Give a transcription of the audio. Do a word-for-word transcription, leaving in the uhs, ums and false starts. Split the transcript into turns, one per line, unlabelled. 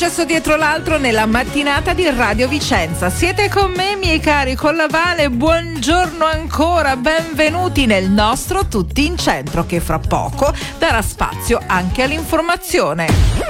Successo dietro l'altro nella mattinata di Radio Vicenza. Siete con me, miei cari Collavale, buongiorno ancora, benvenuti nel nostro Tutti in Centro, che fra poco darà spazio anche all'informazione.